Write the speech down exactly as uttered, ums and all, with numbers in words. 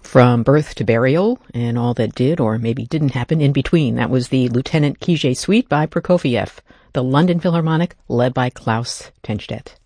From Birth to Burial, and all that did or maybe didn't happen in between. That was the Lieutenant Kijé Suite by Prokofiev, the London Philharmonic led by Klaus Tennstedt.